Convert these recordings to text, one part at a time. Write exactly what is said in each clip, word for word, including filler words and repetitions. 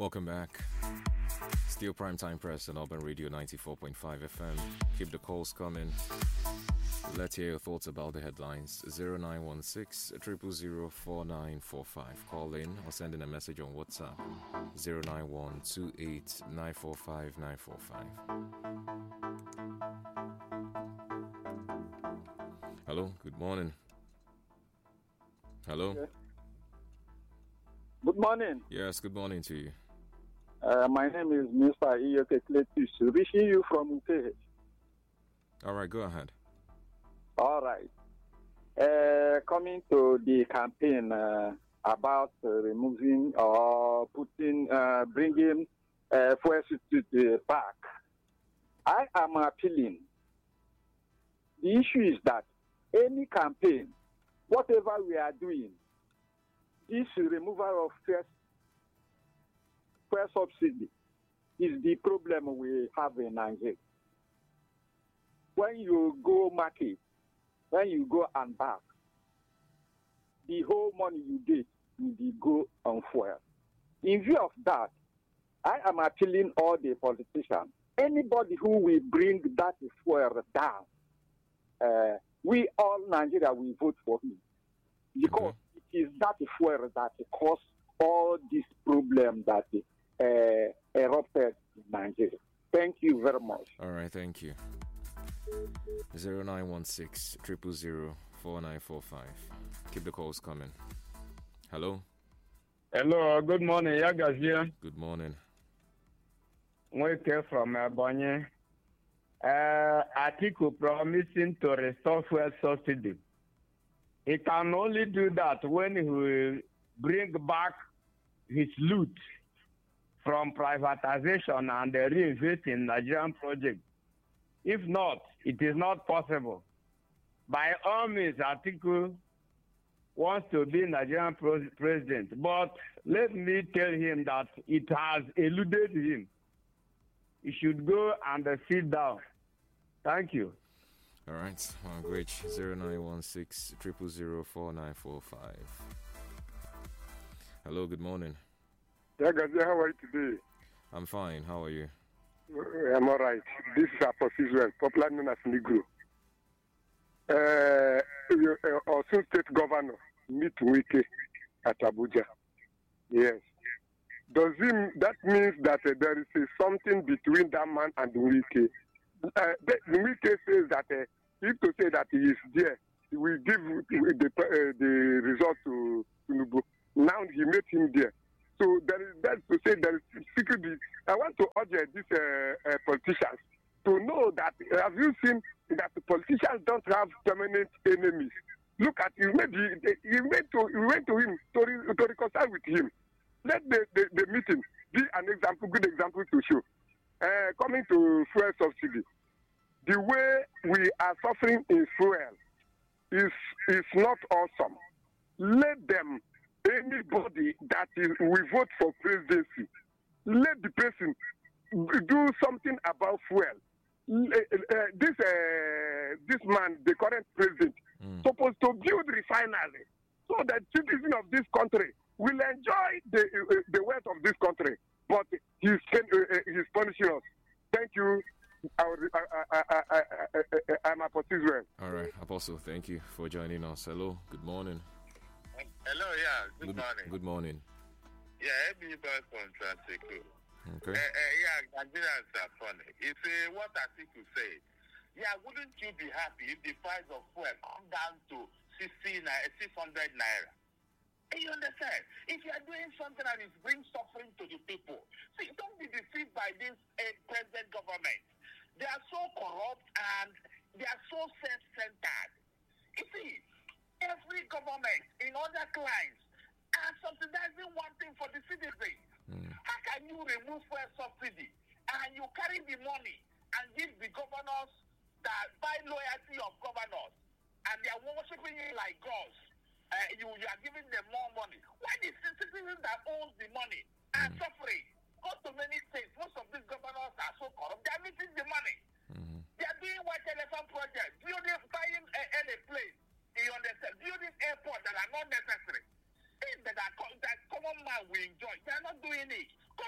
Welcome back. Still Primetime Press on Urban Radio ninety-four point five F M. Keep the calls coming. Let's hear your thoughts about the headlines. zero nine one six, zero zero zero, four nine four five. Call in or send in a message on WhatsApp. zero nine one two eight nine four five nine four five. Hello, good morning. Hello? Yeah. Good morning. Yes, good morning to you. Uh, my name is Mister Iyoke Cletus, reaching you from U K H. All right, go ahead. All right. Uh, coming to the campaign uh, about uh, removing or putting, uh, bringing uh, fuel subsidy back, I am appealing. The issue is that any campaign, whatever we are doing, this removal of fuel fuel subsidy is the problem we have in Nigeria. When you go market, when you go and back, the whole money you get will be go on fuel. In view of that, I am appealing all the politicians, anybody who will bring that fuel down, uh, we all Nigeria will vote for him. Because mm-hmm. it is that fuel that caused all this problem that uh, erupted in Nigeria. Thank you very much. All right, thank you. zero nine one six, zero zero zero, four nine four five. Keep the calls coming. Hello? Hello, good morning. Yagas here. Good morning. Wake from Ebonyi. Uh, Atiku promising to restore fuel subsidy. He can only do that when he will bring back his loot from privatization and reinvest in Nigerian projects. If not, it is not possible. By all means, Atiku wants to be Nigerian president, but let me tell him that it has eluded him. He should go and sit down. Thank you. All right, well, great. zero nine one six, zero zero zero, four nine four five. Hello, good morning. Yeah, guys, how are you today? I'm fine. How are you? I'm all right. This is Apostle Israel, popularly known as Negro. Uh, uh, Osun State Governor meet Wike at Abuja. Yes. Does him that means that uh, there is uh, something between that man and Wike? Uh, the, Wike says that uh, if to say that he is there, he will give the uh, the result to Tinubu. Now he made him there. So there is, that's to say there is security. I want to urge uh, these uh, uh, politicians to know that, uh, have you seen that the politicians don't have permanent enemies? Look at you, maybe you went to you went to him to, re, to reconcile with him. Let the, the, the meeting be an example, good example to show. Uh, coming to fuel subsidy, the way we are suffering in fuel is is not awesome. Let them. Anybody that is, we vote for presidency, let the person do something about fuel. Uh, uh, this uh, this man, the current president, mm. supposed to build refinery so that citizens of this country will enjoy the uh, the wealth of this country. But he's uh, he's punishing us. Thank you. I, I, I, I, I, I'm Apostle Israel. All right, Apostle. Thank you for joining us. Hello. Good morning. Hello, yeah, good, good morning. Good morning. Yeah, every back from Transico. Okay. Uh, uh, yeah, Nigerians are funny. It's uh, what Atiku said. Yeah, wouldn't you be happy if the price of fuel come down to sixty, six hundred naira? You understand? If you are doing something that is bringing suffering to the people, see, don't be deceived by this uh, present government. They are so corrupt and they are so self-centered. You see, every government in other clients are subsidizing one thing for the citizens. Mm. How can you remove fuel subsidy and you carry the money and give the governors that buy loyalty of governors and they are worshiping you like gods? Uh, you, you are giving them more money. Why the citizens that owns the money are mm. suffering? Go to many states. Most of these governors are so corrupt. They are missing the money. Mm-hmm. They are doing white elephant projects, building, buying a, a place. You understand? Building airports that are not necessary. Things that, are, that common man will enjoy. They are not doing it. Go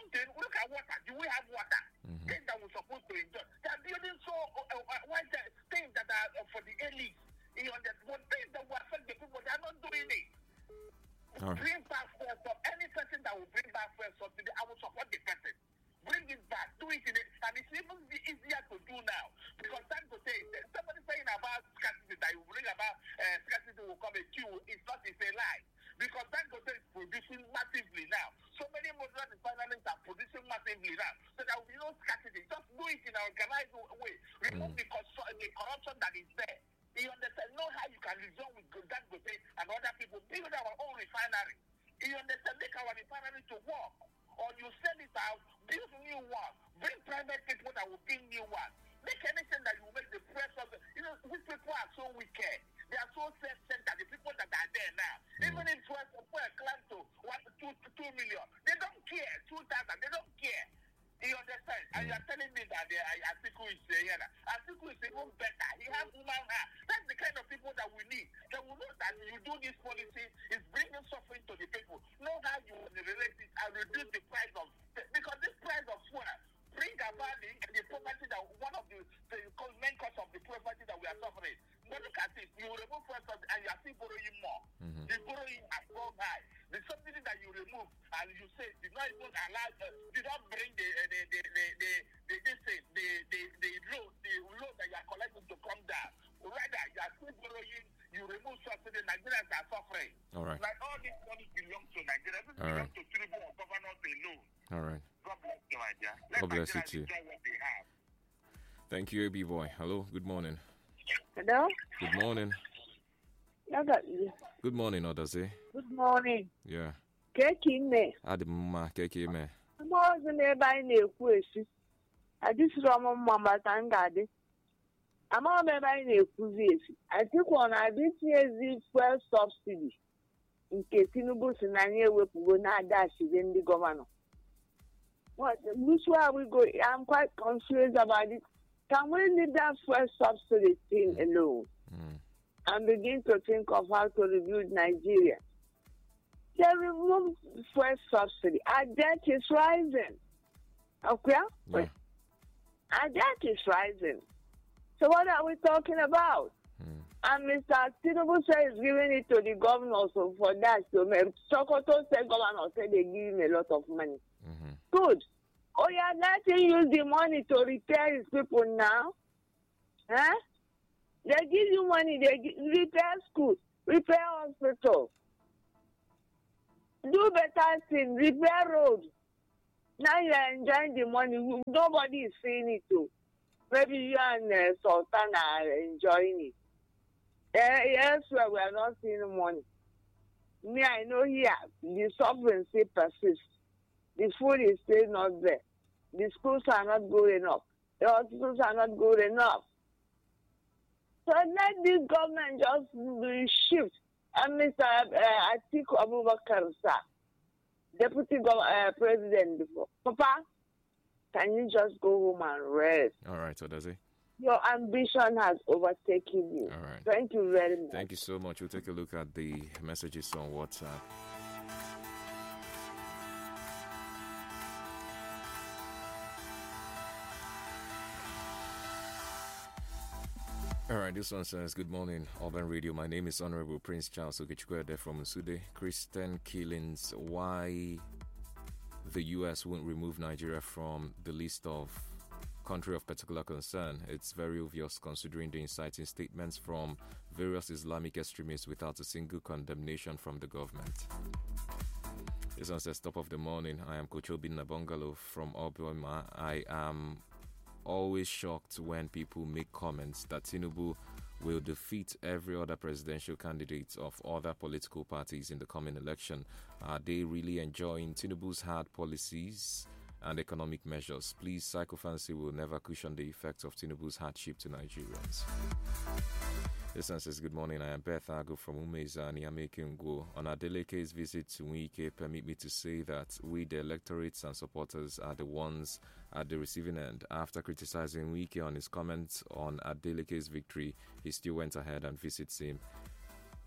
something. Look at water. Do we have water? Mm-hmm. Things that we're supposed to enjoy. They are building so uh, uh, why the things that are uh, for the elite. You understand? Things that will affect the people. They are not doing it. Right. Bring back first of any person that will bring back first of today, I will support the person. Bring it back. Do it in it. And it's even easier to do now. Because time to say, somebody saying about scarcity that you bring about uh, scarcity will come a queue. It's not, it's a lie. Because Dangote is producing massively now. So many moderate refineries are producing massively now. So there will be no scarcity. Just do it in an organized way. Remove mm. the, cons- the corruption that is there. You understand? Know how you can resolve with Dangote and other people. Build our own refinery. You understand? Make our refinery to work. Or you sell it out, build new one. Bring private people that will build new one. Make anything that you make the press of the, you know, these people are so wicked. They are so self-centered, the people that are there now. Mm. Even if first people climb to one, two, two million, they don't care. Two thousand, they don't care. You understand? Mm. And you are telling me that the uh, Atiku is uh, here. Atiku is even better. He has human heart. That's the kind of people that we need. They will know that you do this policy is bringing suffering to the people. Know how you will relate it and reduce the price of, because this price of fuel bring about the, the poverty that one of the, the main cause of the poverty that we are suffering. But look at it, you remove first and you are still borrowing more. Mm-hmm. The borrowing has gone high. The subsidy that you remove and you say did not even allow, uh, did not bring the the the the the the the the, the, the, the loan the loan that you are collecting to come down. Rather, you are still borrowing. You remove subsidy. Nigerians are suffering. All right. Like all this money belongs to Nigeria. It belongs right. to Tinubu or governors alone. All right. God bless you, my dear. Let God bless you too. What they have. Thank you, A B boy. Hello. Good morning. Hello. Good morning. Good morning, Odaze. Good morning. Yeah. Keki me. Adimma keki me. Mo zo n'ebe anyị na-ekwu esi. Adịsịrị ọmụ mma mgbata ngadi. Ama m ebe anyị na-ekwuzi esi. Atiku ọ na-abịa itinyezi fuel subsidy nke Tinubu si na anyị ewepụgo na-adachide ndị gọvanọ. Which way are we going? I'm quite confused about it. Can we leave that fuel subsidy thing alone mm. and begin to think of how to rebuild Nigeria? They remove fuel subsidy. Our debt is rising. Okay? Yeah. Our debt is rising. So what are we talking about? Mm. And Mister Tinubu says he's giving it to the governors for that. So Sokoto said governors said they give him a lot of money. Mm-hmm. Good. Oh, yeah, let him use the money to repair his people now. Huh? They give you money, they give, repair schools, repair hospitals. Do better things, repair roads. Now you are enjoying the money. Nobody is seeing it too. Maybe you and uh, Sultan are enjoying it. Uh, elsewhere, we are not seeing money. Me, I know here, the suffering still persists. The food is still not there. The schools are not good enough. The hospitals are not good enough. So let this government just shift. And Mister Uh, Atiku Abubakar, sir, Deputy Go- uh, President before. Papa, can you just go home and rest? All right, so does it? Your ambition has overtaken you. All right. Thank you very much. Thank you so much. We'll take a look at the messages on WhatsApp. All right, this one says, good morning, Urban Radio. My name is Honorable Prince Charles Okichukwede from Nsude. Christian killings, why the U S won't remove Nigeria from the list of country of particular concern. It's very obvious considering the inciting statements from various Islamic extremists without a single condemnation from the government. This one says, top of the morning, I am Kochobin Nabongalo from Obioma. I am always shocked when people make comments that Tinubu will defeat every other presidential candidate of other political parties in the coming election. Are they really enjoying Tinubu's hard policies and economic measures? Please, psychophancy will never cushion the effects of Tinubu's hardship to Nigerians. This one says, good morning, I am Beth Ago from Umeza, Niamey Kingo. On Adeleke's visit to Wike, permit me to say that we, the electorates and supporters, are the ones at the receiving end. After criticizing Wike on his comments on Adeleke's victory, he still went ahead and visits him.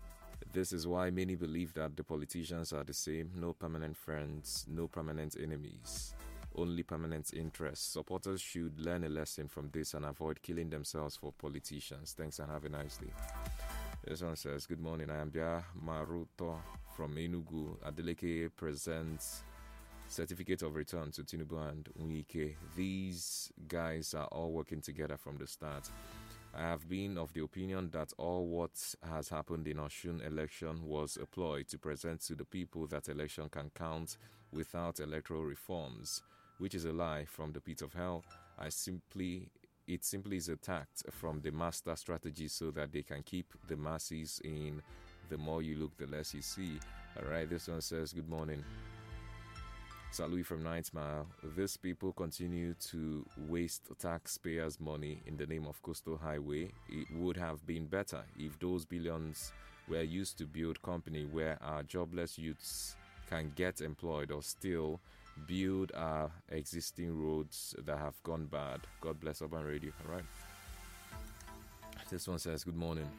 This is why many believe that the politicians are the same, no permanent friends, no permanent enemies, only permanent interests. Supporters should learn a lesson from this and avoid killing themselves for politicians. Thanks and have a nice day. This one says, good morning, I am Bia Maruto from Enugu. Adeleke presents certificate of return to Tinubu and Nwike. These guys are all working together from the start. I have been of the opinion that all what has happened in Osun election was a ploy to present to the people that election can count without electoral reforms, which is a lie from the pit of hell. I simply, it simply is attacked from the master strategy so that they can keep the masses in. The more you look, the less you see. All right, this one says, good morning. Salui from Ninth Mile. These people continue to waste taxpayers' money in the name of Coastal Highway. It would have been better if those billions were used to build company where our jobless youths can get employed or still build our existing roads that have gone bad. God bless Urban Radio. All right. This one says, good morning.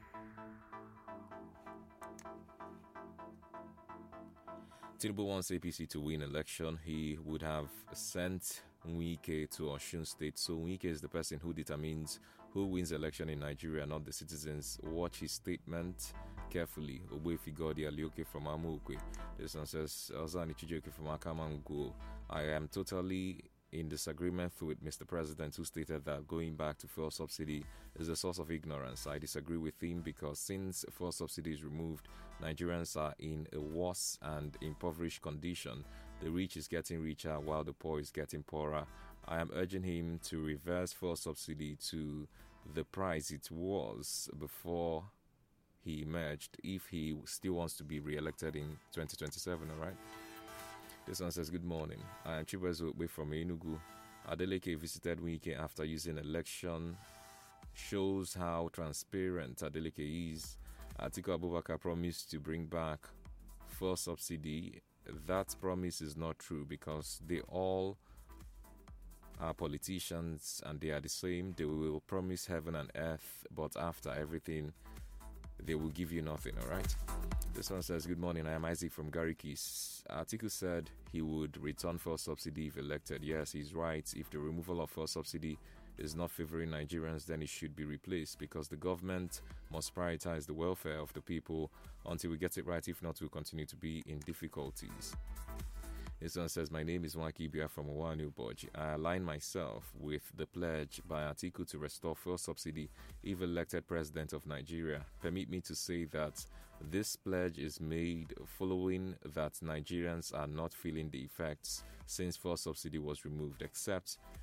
Tinubu wants A P C to win election. He would have sent Nwike to Osun State. So Nwike is the person who determines who wins election in Nigeria, not the citizens. Watch his statement carefully. Ogbefi Godi Alioke from Amukwe. This one says, Ozani Chijoke from Akamango. I am totally in disagreement with Mister President, who stated that going back to fuel subsidy is a source of ignorance. I disagree with him because since fuel subsidy is removed, Nigerians are in a worse and impoverished condition. The rich is getting richer while the poor is getting poorer. I am urging him to reverse fuel subsidy to the price it was before he emerged if he still wants to be re-elected in twenty twenty-seven, all right? This one says, good morning. I am Chibuezo Okpe from Enugu. Adeleke visited Wike after using election. Shows how transparent Adeleke is. Atiku Abubakar promised to bring back fuel subsidy. That promise is not true because they all are politicians and they are the same. They will promise heaven and earth, but after everything, they will give you nothing, all right? This one says, good morning, I am Isaac from Garikis. Atiku said he would return fuel subsidy if elected. Yes, he's right. If the removal of fuel subsidy is not favoring Nigerians, then it should be replaced because the government must prioritize the welfare of the people until we get it right. If not, we'll continue to be in difficulties. This one says, my name is Waki Bia from Owanu Boji. I align myself with the pledge by Atiku to restore fuel subsidy if elected president of Nigeria. Permit me to say that this pledge is made following that Nigerians are not feeling the effects since fuel subsidy was removed, except